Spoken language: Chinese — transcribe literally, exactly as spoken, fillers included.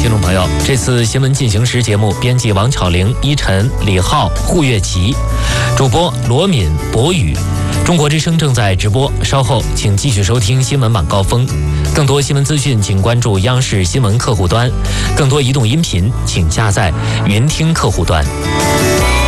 听众朋友，这次新闻进行时节目编辑王巧玲、依晨、李浩、胡月琪，主播罗敏、博宇。中国之声正在直播，稍后请继续收听新闻晚高峰。更多新闻资讯，请关注央视新闻客户端；更多移动音频，请下载云听客户端。